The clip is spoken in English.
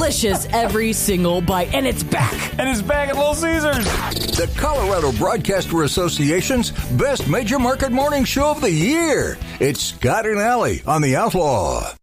delicious every single bite. And it's back. And it's back at Little Caesars. The Colorado Broadcaster Association's best major market morning show of the year. It's Scott and Allie on The Outlaw.